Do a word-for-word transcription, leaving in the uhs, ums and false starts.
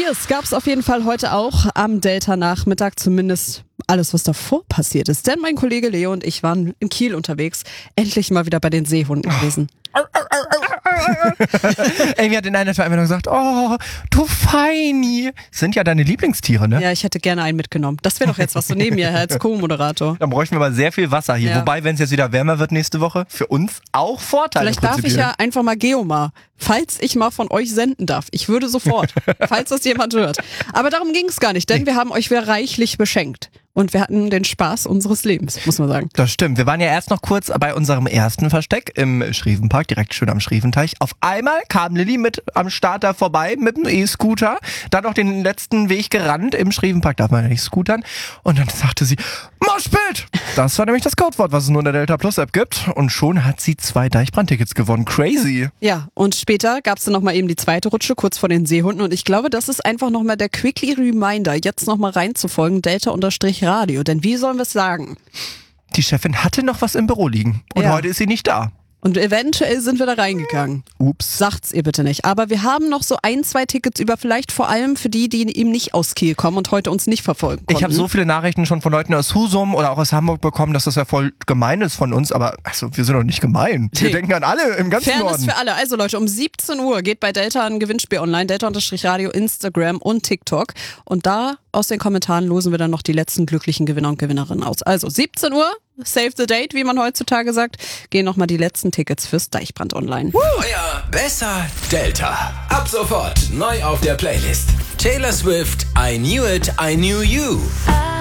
Neues gab es auf jeden Fall heute auch am Delta-Nachmittag, zumindest alles, was davor passiert ist. Denn mein Kollege Leo und ich waren in Kiel unterwegs, endlich mal wieder bei den Seehunden gewesen. Amy hat in einer Vereinbarung gesagt, oh, du Feini. Sind ja deine Lieblingstiere, ne? Ja, ich hätte gerne einen mitgenommen. Das wäre doch jetzt was so neben mir als Co-Moderator. Dann bräuchten wir mal sehr viel Wasser hier. Ja. Wobei, wenn es jetzt wieder wärmer wird nächste Woche, für uns auch Vorteile. Vielleicht darf ich ja einfach mal Geomar, falls ich mal von euch senden darf. Ich würde sofort, falls das jemand hört. Aber darum ging es gar nicht, denn wir haben euch wieder reichlich beschenkt. Und wir hatten den Spaß unseres Lebens, muss man sagen. Das stimmt. Wir waren ja erst noch kurz bei unserem ersten Versteck im Schrevenpark, direkt schön am Schreventeich. Auf einmal kam Lilly mit am Starter vorbei mit dem E-Scooter. Dann noch den letzten Weg gerannt. Im Schrevenpark darf man ja nicht scootern. Und dann sagte sie, Moshpit! Das war nämlich das Codewort, was es nur in der Delta Plus App gibt. Und schon hat sie zwei Deichbrand-Tickets gewonnen. Crazy. Ja, und später gab es dann nochmal eben die zweite Rutsche, kurz vor den Seehunden. Und ich glaube, das ist einfach nochmal der Quickly Reminder, jetzt nochmal reinzufolgen, Delta-Radio. Denn wie sollen wir es sagen? Die Chefin hatte noch was im Büro liegen. Und Ja. heute ist sie nicht da. Und eventuell sind wir da reingegangen. Ups. Sagt's ihr bitte nicht. Aber wir haben noch so ein, zwei Tickets über, vielleicht vor allem für die, die eben nicht aus Kiel kommen und heute uns nicht verfolgen konnten. Ich habe so viele Nachrichten schon von Leuten aus Husum oder auch aus Hamburg bekommen, dass das ja voll gemein ist von uns. Aber also, wir sind doch nicht gemein. Wir Nee. denken an alle im ganzen Fairness Norden. für alle. Also Leute, um siebzehn Uhr geht bei Delta ein Gewinnspiel online. Delta-Radio, Instagram und TikTok. Und da aus den Kommentaren losen wir dann noch die letzten glücklichen Gewinner und Gewinnerinnen aus. Also siebzehn Uhr, save the date, wie man heutzutage sagt, gehen nochmal die letzten Tickets fürs Deichbrand online. Euer besser Delta. Ab sofort neu auf der Playlist. Taylor Swift, I Knew It, I Knew You. I